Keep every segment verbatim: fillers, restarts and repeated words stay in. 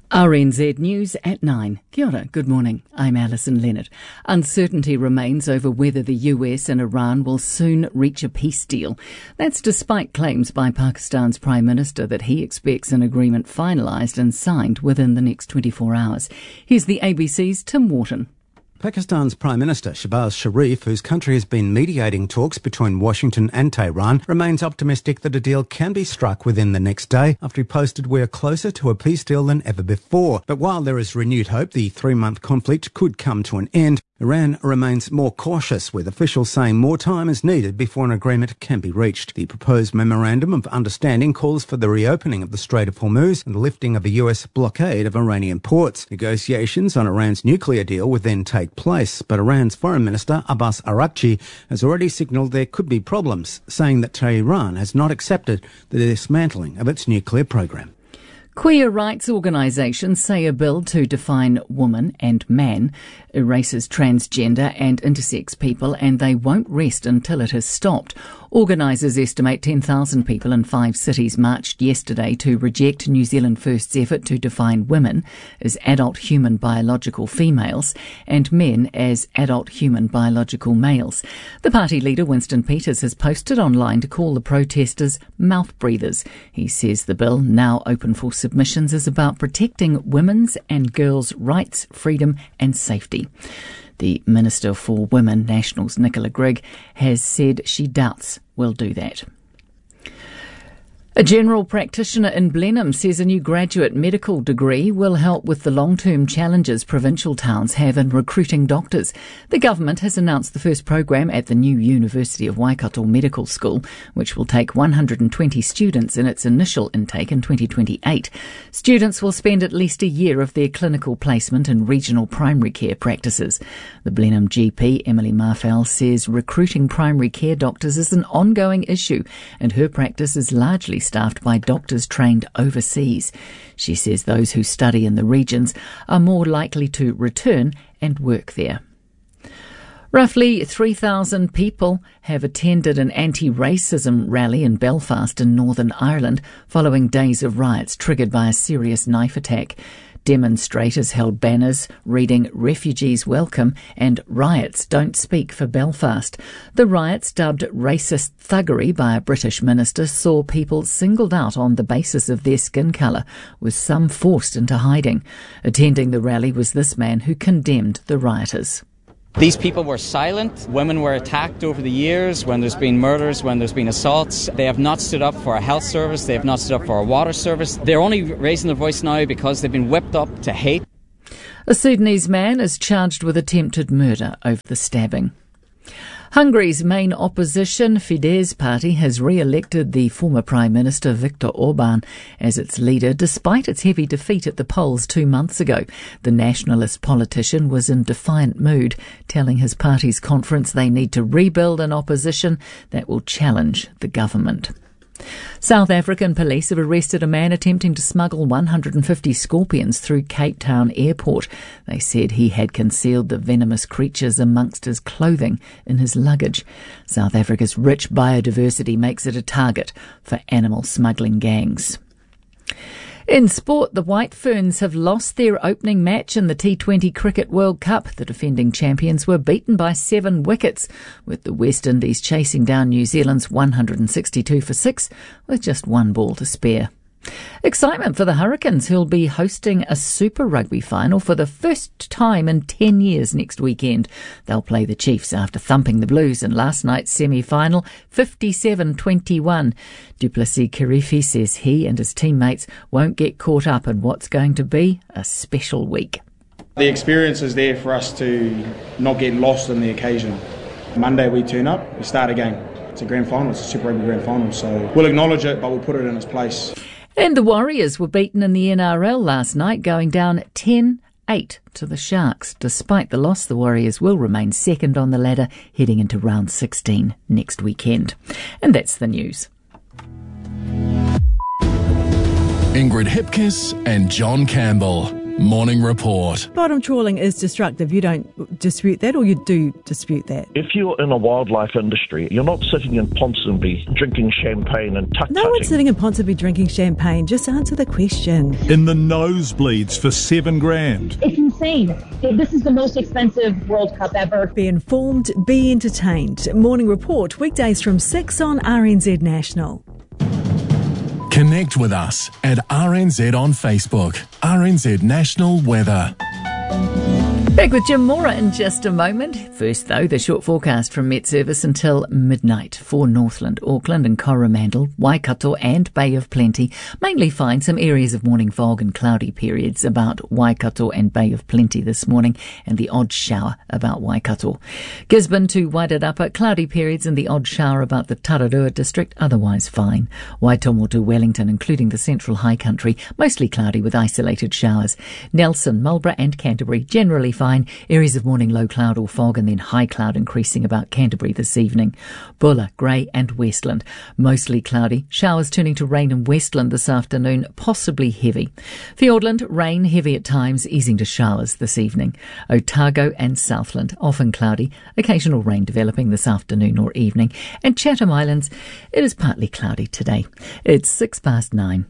R N Z News at nine. Kia ora, good morning. I'm Alison Leonard. Uncertainty remains over whether the U S and Iran will soon reach a peace deal. That's despite claims by Pakistan's Prime Minister that he expects an agreement finalised and signed within the next twenty-four hours. Here's the A B C's Tim Wharton. Pakistan's Prime Minister Shehbaz Sharif, whose country has been mediating talks between Washington and Tehran, remains optimistic that a deal can be struck within the next day after he posted, "We're closer to a peace deal than ever before." But while there is renewed hope the three-month conflict could come to an end, Iran remains more cautious, with officials saying more time is needed before an agreement can be reached. The proposed Memorandum of Understanding calls for the reopening of the Strait of Hormuz and the lifting of a U S blockade of Iranian ports. Negotiations on Iran's nuclear deal would then take place, but Iran's Foreign Minister Abbas Araghchi has already signalled there could be problems, saying that Tehran has not accepted the dismantling of its nuclear program. Queer rights organisations say a bill to define woman and man erases transgender and intersex people, and they won't rest until it has stopped. Organisers estimate ten thousand people in five cities marched yesterday to reject New Zealand First's effort to define women as adult human biological females and men as adult human biological males. The party leader, Winston Peters, has posted online to call the protesters mouth breathers. He says the bill, now open for submissions, is about protecting women's and girls' rights, freedom and safety. The Minister for Women, Nationals, Nicola Grigg, has said she doubts we'll do that. A general practitioner in Blenheim says a new graduate medical degree will help with the long-term challenges provincial towns have in recruiting doctors. The government has announced the first program at the new University of Waikato Medical School, which will take one hundred twenty students in its initial intake in twenty twenty-eight. Students will spend at least a year of their clinical placement in regional primary care practices. The Blenheim G P, Emily Marfell, says recruiting primary care doctors is an ongoing issue, and her practice is largely staffed by doctors trained overseas. She says those who study in the regions are more likely to return and work there. Roughly three thousand people have attended an anti-racism rally in Belfast in Northern Ireland following days of riots triggered by a serious knife attack. Demonstrators held banners reading "Refugees Welcome" and "Riots Don't Speak for Belfast." The riots, dubbed racist thuggery by a British minister, saw people singled out on the basis of their skin colour, with some forced into hiding. Attending the rally was this man who condemned the rioters. These people were silent. Women were attacked over the years when there's been murders, when there's been assaults. They have not stood up for a health service. They have not stood up for a water service. They're only raising their voice now because they've been whipped up to hate. A Sudanese man is charged with attempted murder over the stabbing. Hungary's main opposition, Fidesz party, has re-elected the former Prime Minister Viktor Orban as its leader despite its heavy defeat at the polls two months ago. The nationalist politician was in defiant mood, telling his party's conference they need to rebuild an opposition that will challenge the government. South African police have arrested a man attempting to smuggle one hundred fifty scorpions through Cape Town Airport. They said he had concealed the venomous creatures amongst his clothing in his luggage. South Africa's rich biodiversity makes it a target for animal smuggling gangs. In sport, the White Ferns have lost their opening match in the T twenty Cricket World Cup. The defending champions were beaten by seven wickets, with the West Indies chasing down New Zealand's one hundred sixty-two for six with just one ball to spare. Excitement for the Hurricanes, who'll be hosting a Super Rugby final for the first time in ten years next weekend. They'll play the Chiefs after thumping the Blues in last night's semi-final, fifty-seven twenty-one. Duplessis Kirifi says he and his teammates won't get caught up in what's going to be a special week. The experience is there for us to not get lost in the occasion. Monday we turn up, we start again. It's a grand final, it's a Super Rugby grand final, so we'll acknowledge it, but we'll put it in its place. And the Warriors were beaten in the N R L last night, going down ten eight to the Sharks. Despite the loss, the Warriors will remain second on the ladder, heading into round sixteen next weekend. And that's the news. Ingrid Hipkiss and John Campbell. Morning Report. Bottom trawling is destructive. You don't dispute that, or you do dispute that? If you're in a wildlife industry, you're not sitting in Ponsonby drinking champagne and tut-tutting. No one's sitting in Ponsonby drinking champagne. Just answer the question. In the nosebleeds for seven grand. It's insane. This is the most expensive World Cup ever. Be informed, be entertained. Morning Report, weekdays from six on R N Z National. Connect with us at R N Z on Facebook. R N Z National Weather. Back with Jim Mora in just a moment. First, though, the short forecast from Met Service until midnight for Northland, Auckland and Coromandel, Waikato and Bay of Plenty. Mainly fine, some areas of morning fog and cloudy periods about Waikato and Bay of Plenty this morning, and the odd shower about Waikato. Gisborne to Wairarapa, cloudy periods and the odd shower about the Tararua district, otherwise fine. Waitomo to Wellington, including the central high country, mostly cloudy with isolated showers. Nelson, Marlborough and Canterbury, generally fine. Areas of morning low cloud or fog and then high cloud increasing about Canterbury this evening. Bulla, Grey and Westland, mostly cloudy. Showers turning to rain in Westland this afternoon, possibly heavy. Fiordland, rain heavy at times, easing to showers this evening. Otago and Southland, often cloudy. Occasional rain developing this afternoon or evening. And Chatham Islands, it is partly cloudy today. It's six past nine.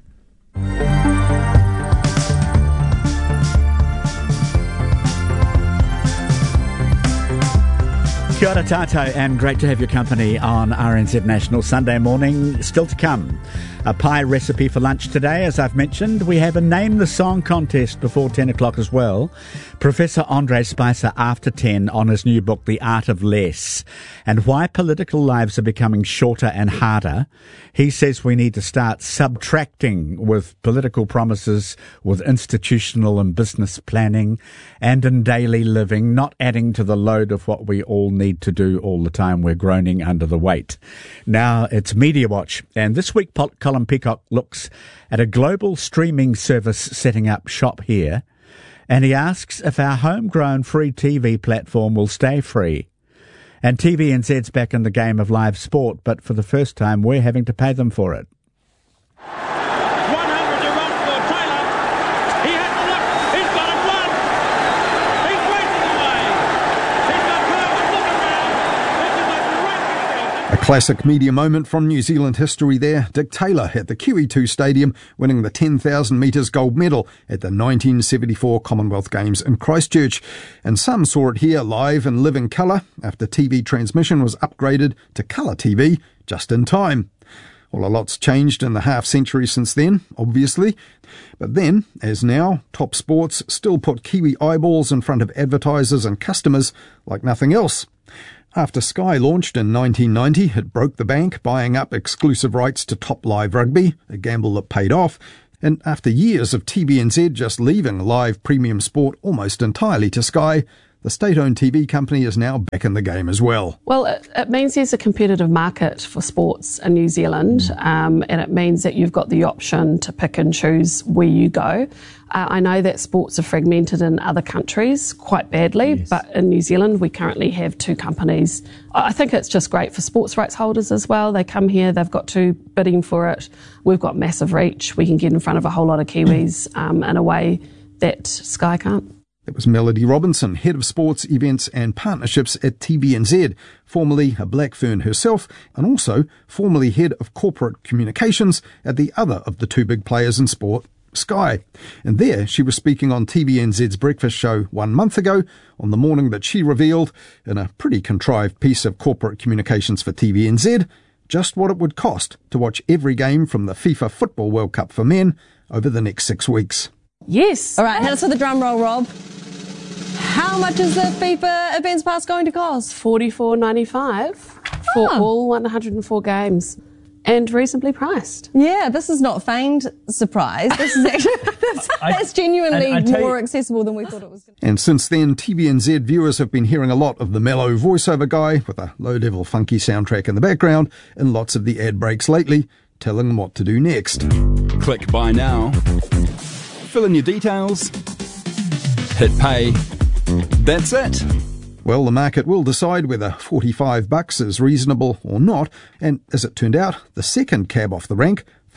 Kia ora tātou, and great to have your company on R N Z National Sunday morning. Still to come, a pie recipe for lunch today, as I've mentioned. We have a Name the Song contest before ten o'clock as well. Professor Andre Spicer after ten on his new book, The Art of Less, and why political lives are becoming shorter and harder. He says we need to start subtracting with political promises, with institutional and business planning, and in daily living, not adding to the load of what we all need to do all the time. We're groaning under the weight. Now it's Media Watch, and this week Colin Peacock looks at a global streaming service setting up shop here, and he asks if our homegrown free T V platform will stay free. And T V N Z's back in the game of live sport, but for the first time we're having to pay them for it. Classic media moment from New Zealand history there. Dick Taylor at the Q E two Stadium winning the ten thousand metres gold medal at the nineteen seventy-four Commonwealth Games in Christchurch. And some saw it here live in living colour after T V transmission was upgraded to colour T V just in time. Well, a lot's changed in the half century since then, obviously. But then, as now, Top Sports still put Kiwi eyeballs in front of advertisers and customers like nothing else. After Sky launched in nineteen ninety, it broke the bank, buying up exclusive rights to Top Live Rugby, a gamble that paid off. And after years of T V N Z just leaving live premium sport almost entirely to Sky, the state-owned T V company is now back in the game as well. Well, it, it means there's a competitive market for sports in New Zealand, um, and it means that you've got the option to pick and choose where you go. Uh, I know that sports are fragmented in other countries quite badly, yes. But in New Zealand we currently have two companies. I think it's just great for sports rights holders as well. They come here, they've got two bidding for it. We've got massive reach. We can get in front of a whole lot of Kiwis um, in a way that Sky can't. That was Melody Robinson, Head of Sports, Events and Partnerships at T V N Z, formerly a Black Fern herself, and also formerly Head of Corporate Communications at the other of the two big players in sport, Sky. And there she was speaking on T V N Z's breakfast show one month ago, on the morning that she revealed, in a pretty contrived piece of corporate communications for T V N Z, just what it would cost to watch every game from the FIFA Football World Cup for men over the next six weeks. Yes. All right, hit us with the drum roll, Rob. How much is the FIFA Events Pass going to cost? forty-four ninety-five for oh. all one hundred and four games. And reasonably priced. Yeah, this is not feigned surprise. This is actually that's, I, that's genuinely I, I more you, accessible than we thought it was going to be. And since then, T V N Z viewers have been hearing a lot of the mellow voiceover guy with a low-level funky soundtrack in the background and lots of the ad breaks lately, telling them what to do next. Click buy now. Fill in your details. Hit pay. That's it. Well, the market will decide whether forty-five bucks is reasonable or not, and as it turned out, the second cab off the rank,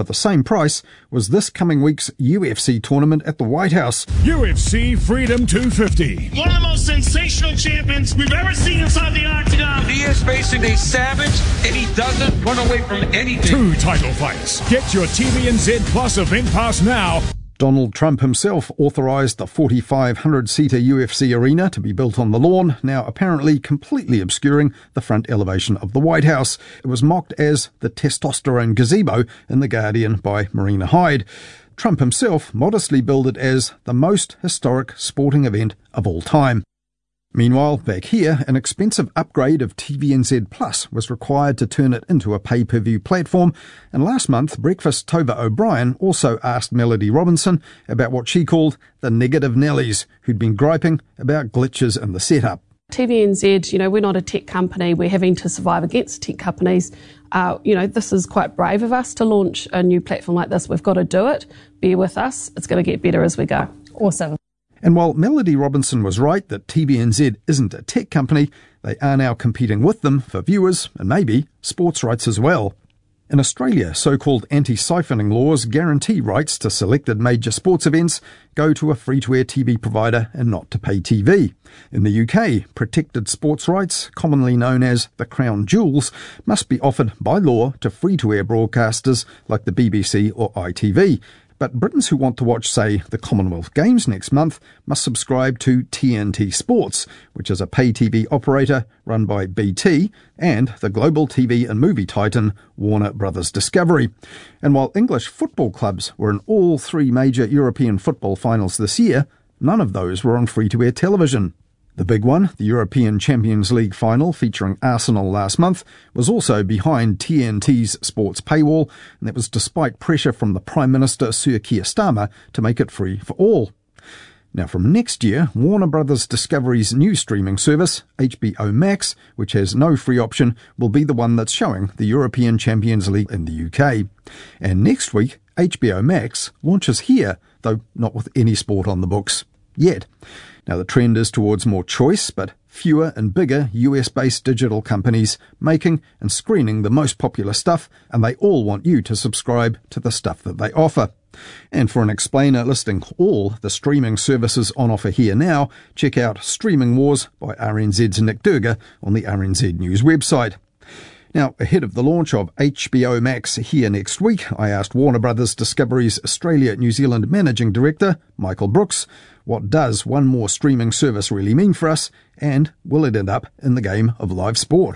for the same price was this coming week's U F C tournament at the White House. U F C Freedom two fifty. One of the most sensational champions we've ever seen inside the octagon. He is facing a savage, and he doesn't run away from anything. Two title fights. Get your T V N Z Plus event pass now. Donald Trump himself authorised the forty-five hundred seater U F C arena to be built on the lawn, now apparently completely obscuring the front elevation of the White House. It was mocked as the testosterone gazebo in The Guardian by Marina Hyde. Trump himself modestly billed it as the most historic sporting event of all time. Meanwhile, back here, an expensive upgrade of T V N Z Plus was required to turn it into a pay-per-view platform, and last month, Breakfast Tova O'Brien also asked Melody Robinson about what she called the negative Nellies, who'd been griping about glitches in the setup. T V N Z, you know, we're not a tech company. We're having to survive against tech companies. Uh, you know, this is quite brave of us to launch a new platform like this. We've got to do it. Bear with us. It's going to get better as we go. Awesome. And while Melody Robinson was right that T V N Z isn't a tech company, they are now competing with them for viewers and maybe sports rights as well. In Australia, so-called anti-siphoning laws guarantee rights to selected major sports events go to a free-to-air T V provider and not to pay T V. In the U K, protected sports rights, commonly known as the crown jewels, must be offered by law to free-to-air broadcasters like the B B C or I T V. But Britons who want to watch, say, the Commonwealth Games next month must subscribe to T N T Sports, which is a pay-T V operator run by B T and the global T V and movie titan Warner Brothers Discovery. And while English football clubs were in all three major European football finals this year, none of those were on free-to-air television. The big one, the European Champions League final featuring Arsenal last month, was also behind T N T's sports paywall, and that was despite pressure from the Prime Minister Sir Keir Starmer to make it free for all. Now from next year, Warner Brothers Discovery's new streaming service, H B O Max, which has no free option, will be the one that's showing the European Champions League in the U K. And next week, H B O Max launches here, though not with any sport on the books yet. Now, the trend is towards more choice, but fewer and bigger U S-based digital companies making and screening the most popular stuff, and they all want you to subscribe to the stuff that they offer. And for an explainer listing all the streaming services on offer here now, check out Streaming Wars by R N Z's Nick Durga on the R N Z News website. Now, ahead of the launch of H B O Max here next week, I asked Warner Brothers Discovery's Australia-New Zealand Managing Director, Michael Brooks, what does one more streaming service really mean for us, and will it end up in the game of live sport?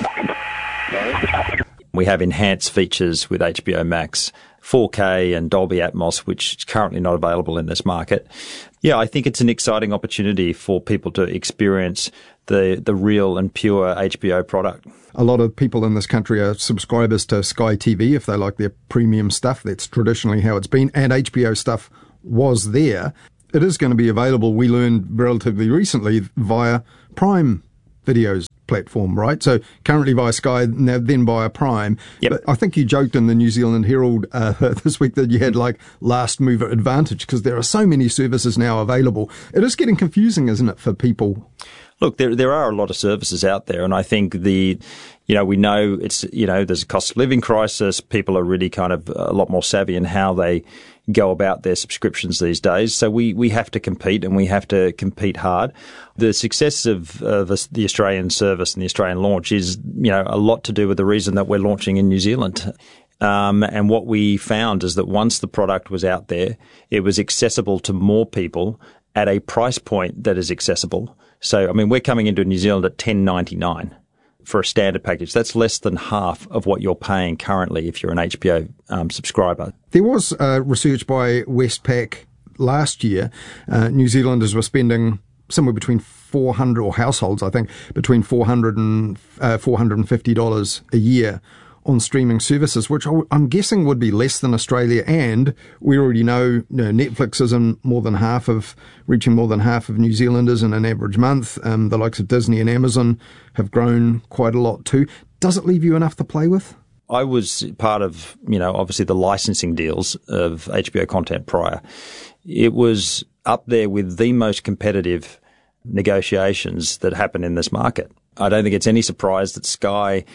We have enhanced features with H B O Max, four K and Dolby Atmos, which is currently not available in this market. Yeah, I think it's an exciting opportunity for people to experience the, the real and pure H B O product. A lot of people in this country are subscribers to Sky T V if they like their premium stuff. That's traditionally how it's been, and H B O stuff was there. It is going to be available, we learned relatively recently, via Prime Video's platform, right? So currently via Sky, now then via Prime. Yep. But I think you joked in the New Zealand Herald uh, this week that you had like last mover advantage because there are so many services now available. It is getting confusing, isn't it, for people? Look, there there are a lot of services out there, and I think the, you know, we know it's, you know, there's a cost of living crisis. People are really kind of a lot more savvy in how they go about their subscriptions these days. So we, we have to compete, and we have to compete hard. The success of, of the Australian service and the Australian launch is, you know, a lot to do with the reason that we're launching in New Zealand. Um, and what we found is that once the product was out there, it was accessible to more people at a price point that is accessible. So, I mean, we're coming into New Zealand at ten ninety-nine for a standard package. That's less than half of what you're paying currently if you're an H B O um, subscriber. There was uh, research by Westpac last year. Uh, New Zealanders were spending somewhere between four hundred, or households, I think, between four hundred and uh, four hundred fifty dollars a year on streaming services, which I'm guessing would be less than Australia. And we already know, you know Netflix is in more than half of, reaching more than half of New Zealanders in an average month. Um, the likes of Disney and Amazon have grown quite a lot too. Does it leave you enough to play with? I was part of, you know, obviously the licensing deals of H B O content prior. It was up there with the most competitive negotiations that happen in this market. I don't think it's any surprise that Sky,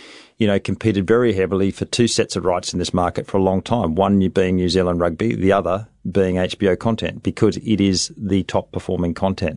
you know, competed very heavily for two sets of rights in this market for a long time. One being New Zealand Rugby, the other being H B O content, because it is the top performing content.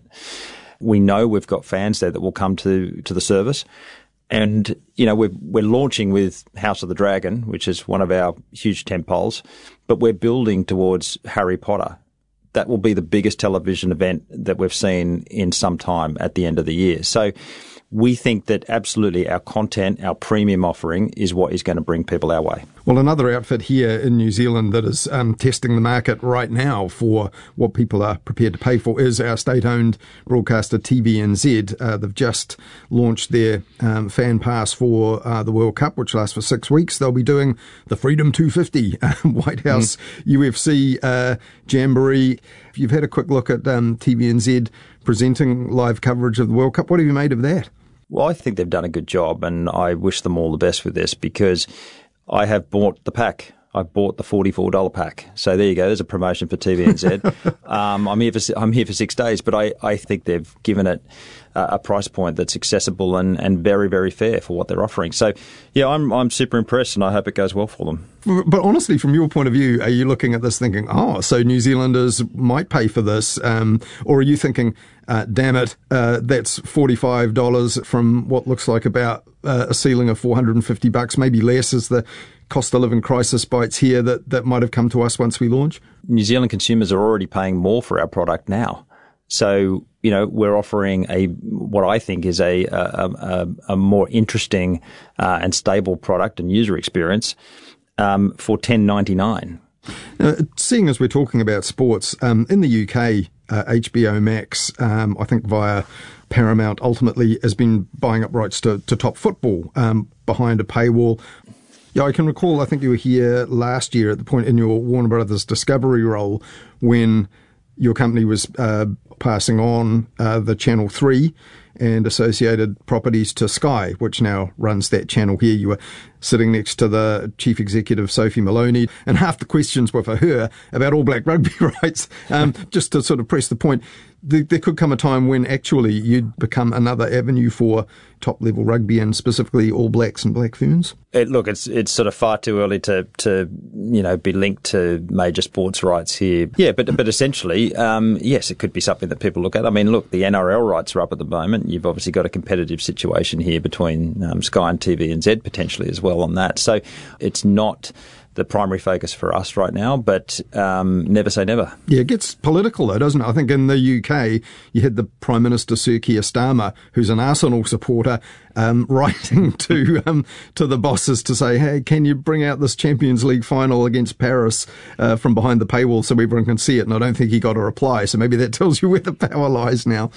We know we've got fans there that will come to, to the service. And, you know, we're, we're launching with House of the Dragon, which is one of our huge tentpoles, but we're building towards Harry Potter. That will be the biggest television event that we've seen in some time at the end of the year. So we think that absolutely our content, our premium offering is what is going to bring people our way. Well, another outfit here in New Zealand that is um, testing the market right now for what people are prepared to pay for is our state-owned broadcaster T V N Z. Uh, they've just launched their um, fan pass for uh, the World Cup, which lasts for six weeks. They'll be doing the Freedom two fifty uh, White House mm. U F C uh, Jamboree. If you've had a quick look at um, T V N Z presenting live coverage of the World Cup, what have you made of that? Well, I think they've done a good job, and I wish them all the best with this, because I have bought the pack. I bought the forty-four dollars pack. So there you go. There's a promotion for T V N Z. um, I'm here for I'm here for six days, but I, I think they've given it uh, a price point that's accessible and, and very, very fair for what they're offering. So, yeah, I'm I'm super impressed, and I hope it goes well for them. But honestly, from your point of view, are you looking at this thinking, oh, so New Zealanders might pay for this? Um, or are you thinking, uh, damn it, uh, that's forty-five dollars from what looks like about uh, a ceiling of four hundred fifty bucks, maybe less as the cost of living crisis bites here that, that might have come to us once we launch? New Zealand consumers are already paying more for our product now. So, you know, we're offering a what I think is a a, a, a more interesting uh, and stable product and user experience um, for ten ninety-nine. Uh, seeing as we're talking about sports, um, in the U K, uh, H B O Max, um, I think via Paramount, ultimately has been buying up rights to, to top football um, behind a paywall. Yeah, I can recall, I think you were here last year at the point in your Warner Brothers Discovery role when your company was uh, passing on uh, the Channel three and associated properties to Sky, which now runs that channel here. You were sitting next to the chief executive, Sophie Maloney, and half the questions were for her about All Black rugby rights. Um, just to sort of press the point, there, there could come a time when actually you'd become another avenue for top-level rugby and specifically All Blacks and Black Ferns. It, look, it's it's sort of far too early to, to you know, be linked to major sports rights here. Yeah, but but essentially, um, yes, it could be something that people look at. I mean, look, the N R L rights are up at the moment. You've obviously got a competitive situation here between um, Sky and T V N Z potentially as well on that. So it's not the primary focus for us right now, but um, never say never. Yeah, it gets political though, doesn't it? I think in the U K, you had the Prime Minister, Sir Keir Starmer, who's an Arsenal supporter, um, writing to um, to the bosses to say, hey, can you bring out this Champions League final against Paris uh, from behind the paywall so everyone can see it? And I don't think he got a reply, so maybe that tells you where the power lies now.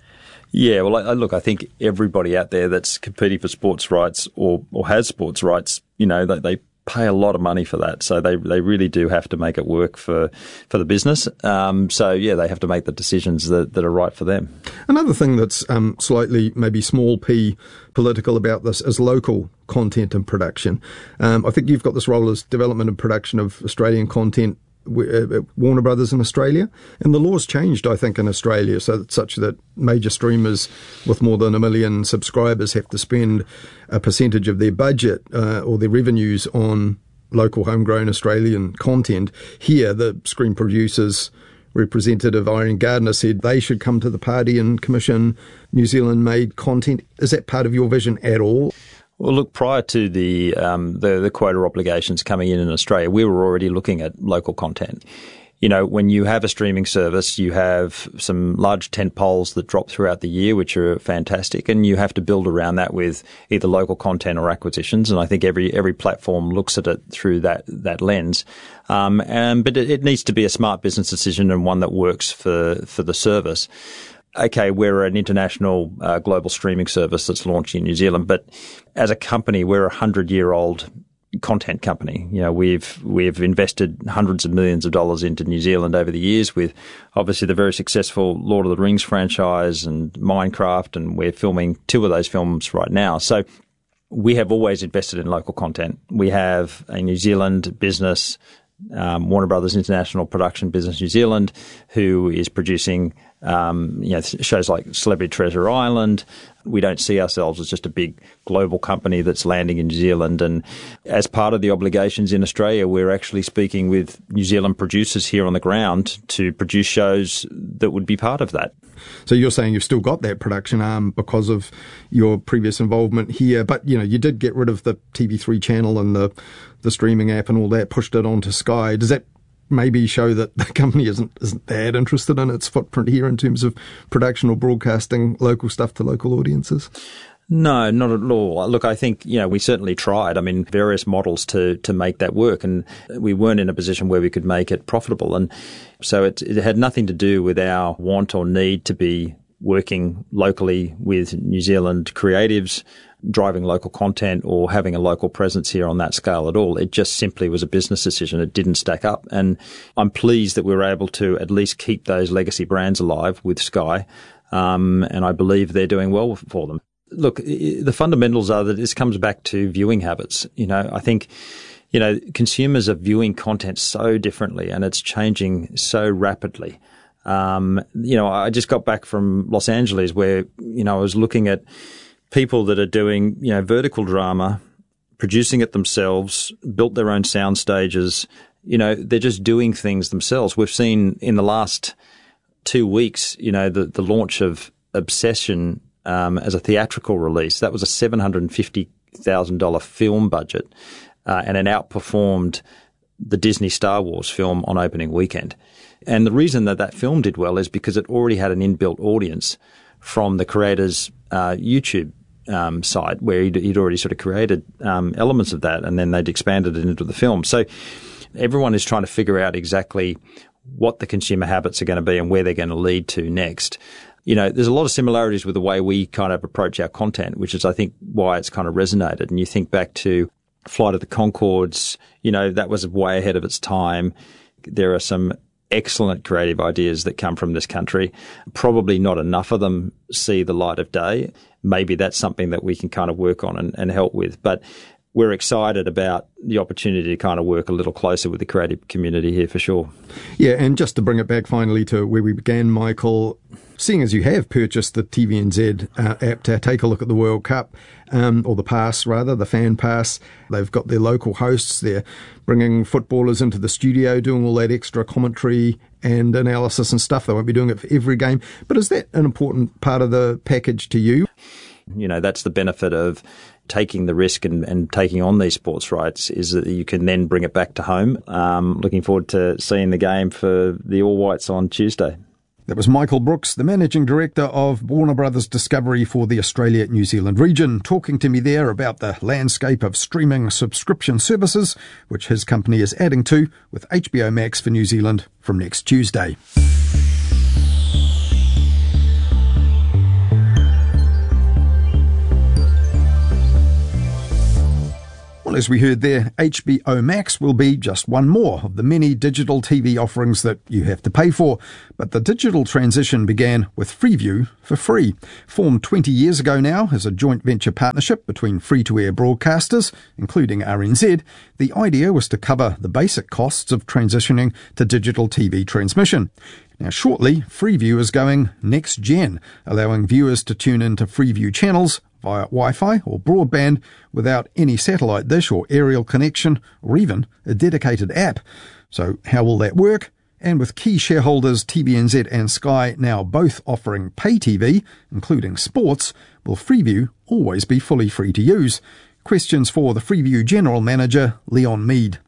Yeah, well, I, look, I think everybody out there that's competing for sports rights or, or has sports rights, you know, they, they pay a lot of money for that. So they they really do have to make it work for, for the business. Um, so, yeah, they have to make the decisions that, that are right for them. Another thing that's um, slightly maybe small p political about this is local content and production. Um, I think you've got this role as development and production of Australian content at Warner Brothers in Australia, and the law's changed, I think, in Australia, so that such that major streamers with more than a million subscribers have to spend a percentage of their budget uh, or their revenues on local homegrown Australian content. Here, the screen producers representative Irene Gardner said they should come to the party and commission New Zealand-made content. Is that part of your vision at all? Well, look, prior to the, um, the the quota obligations coming in in Australia, we were already looking at local content. You know, when you have a streaming service, you have some large tent poles that drop throughout the year, which are fantastic, and you have to build around that with either local content or acquisitions. And I think every every platform looks at it through that that lens. Um, and, but it, it needs to be a smart business decision and one that works for for the service. Okay, we're an international uh, global streaming service that's launching in New Zealand, but as a company, we're a hundred-year-old content company. You know, we've we've invested hundreds of millions of dollars into New Zealand over the years with obviously the very successful Lord of the Rings franchise and Minecraft, and we're filming two of those films right now. So we have always invested in local content. We have a New Zealand business, Um, Warner Brothers International Production Business New Zealand, who is producing um, you know, shows like Celebrity Treasure Island. We don't see ourselves as just a big global company that's landing in New Zealand. And as part of the obligations in Australia, we're actually speaking with New Zealand producers here on the ground to produce shows that would be part of that. So you're saying you've still got that production arm because of your previous involvement here, but you know you did get rid of the T V three channel and the the streaming app and all that, pushed it onto Sky. Does that maybe show that the company isn't isn't that interested in its footprint here in terms of production or broadcasting local stuff to local audiences? No, not at all. Look, I think, you know, we certainly tried. I mean, various models to, to make that work, and we weren't in a position where we could make it profitable. And so it, it had nothing to do with our want or need to be working locally with New Zealand creatives, driving local content or having a local presence here on that scale at all. It just simply was a business decision. It didn't stack up. And I'm pleased that we were able to at least keep those legacy brands alive with Sky. Um, and I believe they're doing well for them. Look, the fundamentals are that this comes back to viewing habits. You know, I think, you know, consumers are viewing content so differently and it's changing so rapidly. Um, you know, I just got back from Los Angeles where, you know, I was looking at people that are doing, you know, vertical drama, producing it themselves, built their own sound stages. You know, they're just doing things themselves. We've seen in the last two weeks, you know, the, the launch of Obsession Um, as a theatrical release. That was a seven hundred fifty thousand dollars film budget, uh, and it outperformed the Disney Star Wars film on opening weekend. And the reason that that film did well is because it already had an inbuilt audience from the creator's uh, YouTube um, site, where he'd, he'd already sort of created um, elements of that, and then they'd expanded it into the film. So everyone is trying to figure out exactly what the consumer habits are going to be and where they're going to lead to next. You know, there's a lot of similarities with the way we kind of approach our content, which is, I think, why it's kind of resonated. And you think back to Flight of the Conchords, you know, that was way ahead of its time. There are some excellent creative ideas that come from this country. Probably not enough of them see the light of day. Maybe that's something that we can kind of work on and, and help with. But we're excited about the opportunity to kind of work a little closer with the creative community here for sure. Yeah, and just to bring it back finally to where we began, Michael, seeing as you have purchased the T V N Z uh, app to take a look at the World Cup, um, or the pass rather, the fan pass, they've got their local hosts, they're bringing footballers into the studio, doing all that extra commentary and analysis and stuff. They won't be doing it for every game. But is that an important part of the package to you? You know, that's the benefit of taking the risk and, and taking on these sports rights, is that you can then bring it back to home. Um, looking forward to seeing the game for the All Whites on Tuesday. That was Michael Brooks, the Managing Director of Warner Brothers Discovery for the Australia-New Zealand region, talking to me there about the landscape of streaming subscription services, which his company is adding to with H B O Max for New Zealand from next Tuesday. Well, as we heard there, H B O Max will be just one more of the many digital T V offerings that you have to pay for. But the digital transition began with Freeview for free. Formed twenty years ago now as a joint venture partnership between free-to-air broadcasters, including R N Z, the idea was to cover the basic costs of transitioning to digital T V transmission. Now, shortly, Freeview is going next gen, allowing viewers to tune into Freeview channels via Wi-Fi or broadband without any satellite dish or aerial connection or even a dedicated app. So how will that work? And with key shareholders T V N Z and Sky now both offering pay T V, including sports, will Freeview always be fully free to use? Questions for the Freeview General Manager, Leon Mead.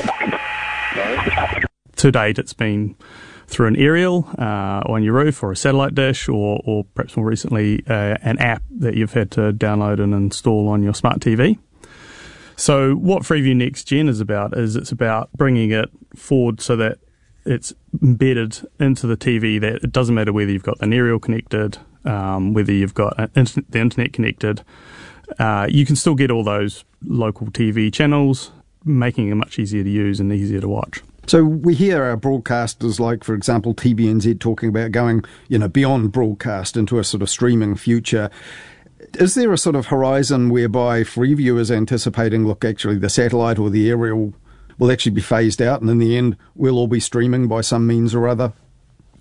To date, it's been through an aerial uh, on your roof or a satellite dish, or, or perhaps more recently uh, an app that you've had to download and install on your smart T V. So what Freeview Next Gen is about is it's about bringing it forward so that it's embedded into the T V, that it doesn't matter whether you've got an aerial connected, um, whether you've got an internet, the internet connected, uh, you can still get all those local T V channels, making it much easier to use and easier to watch. So we hear our broadcasters like, for example, T V N Z talking about going, you know, beyond broadcast into a sort of streaming future. Is there a sort of horizon whereby Freeview is anticipating, look, actually the satellite or the aerial will actually be phased out and in the end we'll all be streaming by some means or other?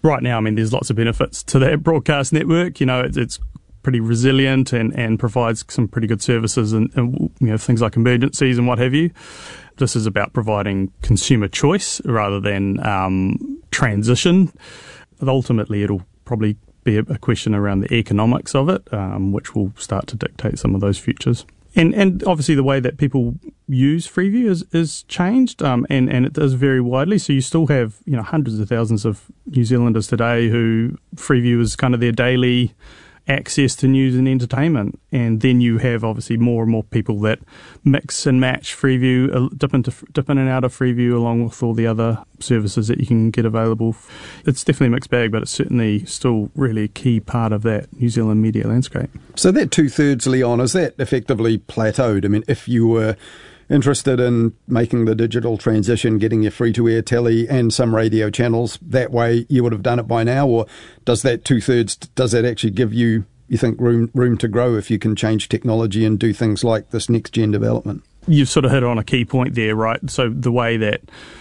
right now, I mean, there's lots of benefits to that broadcast network. You know, it's, it's pretty resilient and, and provides some pretty good services and, and, you know, things like emergencies and what have you. This is about providing consumer choice rather than um, transition. Ultimately, it'll probably be a, a question around the economics of it, um, which will start to dictate some of those futures. And and obviously the way that people use Freeview is, is changed, um, and, and it does vary widely. So you still have, you know, hundreds of thousands of New Zealanders today who Freeview is kind of their daily access to news and entertainment. And then you have obviously more and more people that mix and match Freeview, uh, dip, into, dip in and out of Freeview along with all the other services that you can get available. It's definitely a mixed bag, but it's certainly still really a key part of that New Zealand media landscape. So that two-thirds, Leon, is that effectively plateaued? I mean, if you were interested in making the digital transition, getting your free-to-air telly and some radio channels that way, you would have done it by now? Or does that two-thirds, does that actually give you, you think, room room to grow if you can change technology and do things like this next-gen development? You've sort of hit on a key point there, right? So the way that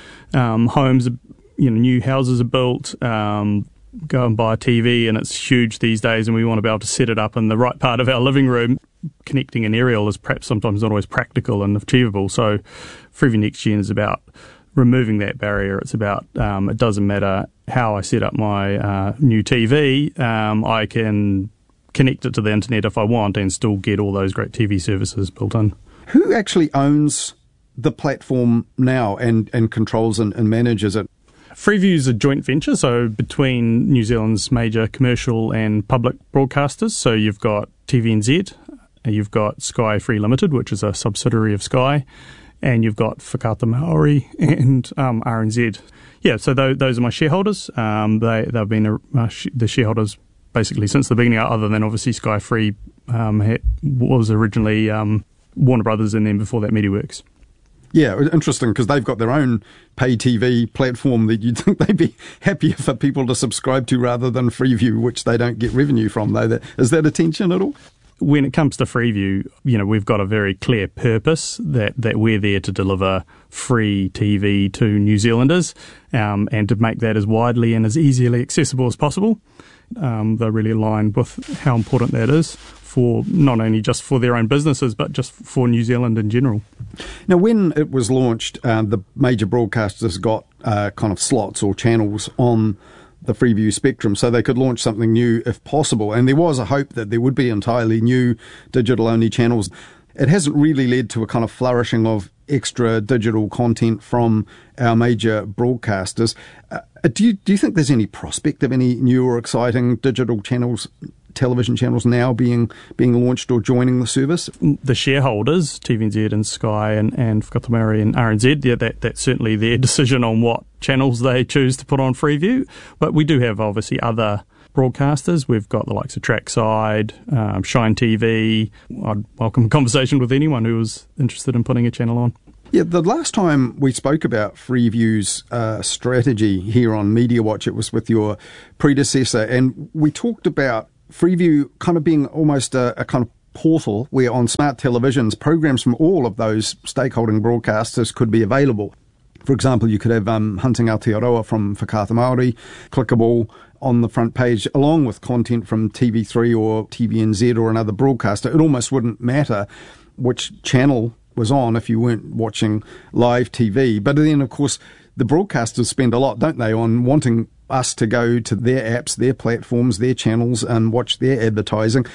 um, homes, you know, new houses are built, um, go and buy a T V and it's huge these days and we want to be able to set it up in the right part of our living room. Connecting an aerial is perhaps sometimes not always practical and achievable. So Freeview Next Gen is about removing that barrier. It's about um, it doesn't matter how I set up my uh, new T V, um, I can connect it to the internet if I want and still get all those great T V services built in. Who actually owns the platform now and, and controls and, and manages it? Freeview is a joint venture, so between New Zealand's major commercial and public broadcasters. So you've got T V N Z, you've got Sky Free Limited, which is a subsidiary of Sky, and you've got Whakaata Maori and um, R N Z. Yeah, so th- those are my shareholders. Um, they, they've been uh, sh- the shareholders basically since the beginning, other than obviously Sky Free um, had, was originally um, Warner Brothers and then before that MediaWorks. Yeah, interesting, because they've got their own pay T V platform that you'd think they'd be happier for people to subscribe to rather than Freeview, which they don't get revenue from, though. Is that a tension at all? When it comes to Freeview, you know, we've got a very clear purpose that, that we're there to deliver free T V to New Zealanders um, and to make that as widely and as easily accessible as possible. Um, they're really aligned with how important that is for not only just for their own businesses, but just for New Zealand in general. Now, when it was launched, uh, the major broadcasters got uh, kind of slots or channels on the Freeview spectrum, so they could launch something new if possible. And there was a hope that there would be entirely new digital-only channels. It hasn't really led to a kind of flourishing of extra digital content from our major broadcasters. Uh, do you do you think there's any prospect of any new or exciting digital channels, television channels now being being launched or joining the service? The shareholders, T V N Z and Sky and, and Whakaata Maori and R N Z, yeah, that, that's certainly their decision on what channels they choose to put on Freeview. But we do have obviously other broadcasters. We've got the likes of Trackside, um, Shine T V. I'd welcome a conversation with anyone who was interested in putting a channel on. Yeah, the last time we spoke about Freeview's uh, strategy here on Media Watch, it was with your predecessor, and we talked about Freeview kind of being almost a, a kind of portal where on smart televisions, programs from all of those stakeholding broadcasters could be available. For example, you could have um, Hunting Aotearoa from Whakaata Maori, clickable on the front page, along with content from T V three or T V N Z or another broadcaster. It almost wouldn't matter which channel was on if you weren't watching live T V. But then, of course, the broadcasters spend a lot, don't they, on wanting us to go to their apps, their platforms, their channels and watch their advertising.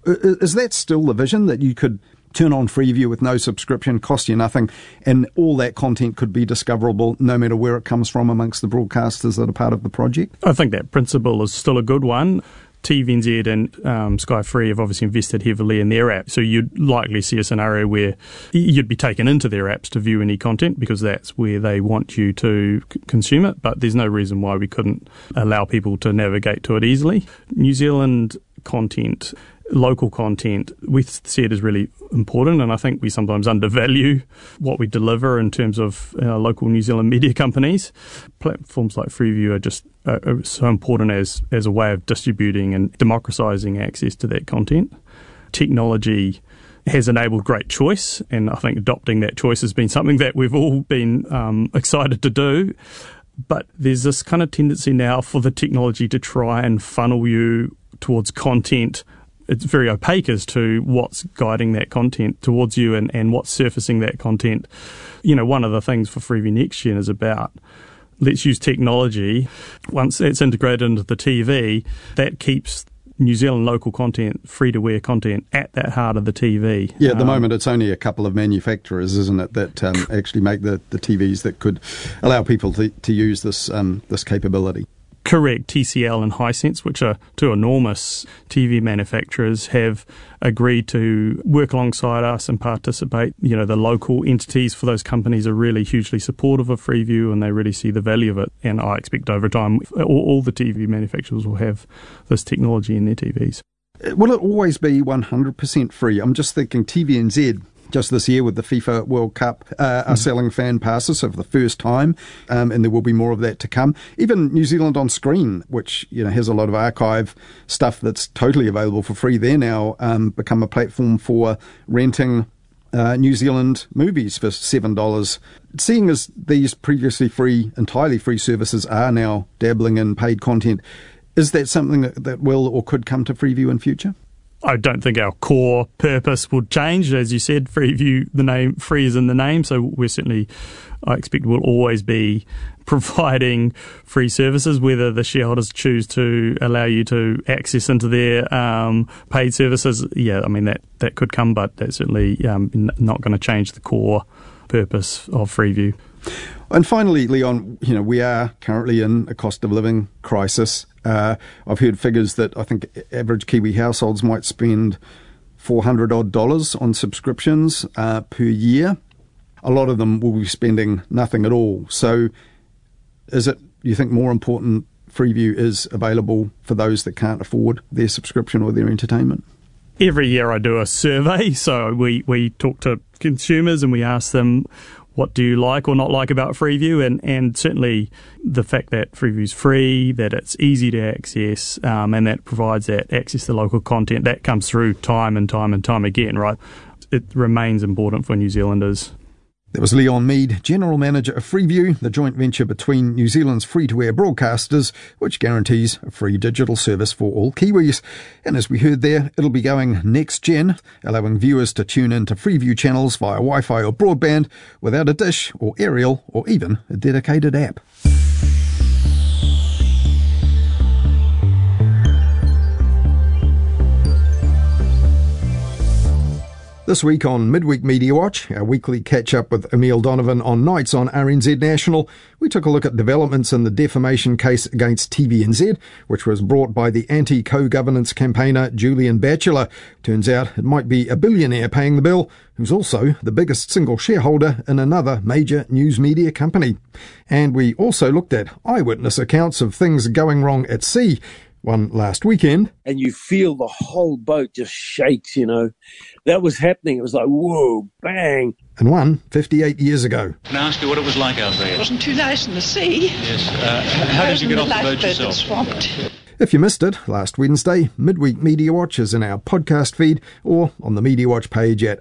Is that still the vision, that you could turn on Freeview with no subscription, cost you nothing, and all that content could be discoverable no matter where it comes from amongst the broadcasters that are part of the project? I think that principle is still a good one. T V N Z and um, Sky Free have obviously invested heavily in their app, so you'd likely see a scenario where you'd be taken into their apps to view any content because that's where they want you to c- consume it, but there's no reason why we couldn't allow people to navigate to it easily. New Zealand content, local content, we see it as really important, and I think we sometimes undervalue what we deliver in terms of uh, local New Zealand media companies. Platforms like Freeview are just uh, are so important as, as a way of distributing and democratising access to that content. Technology has enabled great choice, and I think adopting that choice has been something that we've all been um, excited to do. But there's this kind of tendency now for the technology to try and funnel you towards content. It's very opaque as to what's guiding that content towards you and, and what's surfacing that content. You know, one of the things for Freeview Next Gen is about, let's use technology. Once it's integrated into the T V, that keeps New Zealand local content, free-to-air content, at that heart of the T V. Yeah, at the um, moment it's only a couple of manufacturers, isn't it, that um, actually make the, the T Vs that could allow people to, to use this um, this capability. Correct. T C L and Hisense, which are two enormous T V manufacturers, have agreed to work alongside us and participate. You know, the local entities for those companies are really hugely supportive of Freeview, and they really see the value of it. And I expect over time all, all the T V manufacturers will have this technology in their T Vs. Will it always be one hundred percent free? I'm just thinking T V N Z just this year with the FIFA World Cup uh, are selling fan passes for the first time, um, and there will be more of that to come. Even New Zealand On Screen, which you know has a lot of archive stuff that's totally available for free, they're now um, become a platform for renting uh, New Zealand movies for seven dollars. Seeing as these previously free, entirely free services are now dabbling in paid content, is that something that, that will or could come to Freeview in future? I don't think our core purpose will change. As you said, Freeview, the name, free is in the name, so we're certainly, I expect, will always be providing free services, whether the shareholders choose to allow you to access into their um, paid services. Yeah, I mean, that, that could come, but that's certainly um, not going to change the core purpose of Freeview. And finally, Leon, you know, we are currently in a cost of living crisis. Uh, I've heard figures that I think average Kiwi households might spend four hundred odd dollars on subscriptions uh, per year. A lot of them will be spending nothing at all. So is it, you think, more important Freeview is available for those that can't afford their subscription or their entertainment? Every year I do a survey, so we, we talk to consumers and we ask them, what do you like or not like about Freeview? And, and certainly the fact that Freeview's free, that it's easy to access, um, and that provides that access to local content, that comes through time and time and time again, right? It remains important for New Zealanders. That was Leon Mead, General Manager of Freeview, the joint venture between New Zealand's free-to-air broadcasters, which guarantees a free digital service for all Kiwis. And as we heard there, it'll be going next gen, allowing viewers to tune into Freeview channels via Wi-Fi or broadband without a dish or aerial or even a dedicated app. This week on Midweek Media Watch, our weekly catch-up with Emile Donovan on nights on R N Z National, we took a look at developments in the defamation case against T V N Z, which was brought by the anti-co-governance campaigner Julian Batchelor. Turns out it might be a billionaire paying the bill, who's also the biggest single shareholder in another major news media company. And we also looked at eyewitness accounts of things going wrong at sea. One last weekend. And you feel the whole boat just shakes, you know. That was happening. It was like, whoa, bang. And one fifty-eight years ago. Can I ask you what it was like out there? It wasn't too nice in the sea. Yes. Uh, how did you get off the boat yourself? Swamped. If you missed it last Wednesday, Midweek Media Watch is in our podcast feed or on the Media Watch page at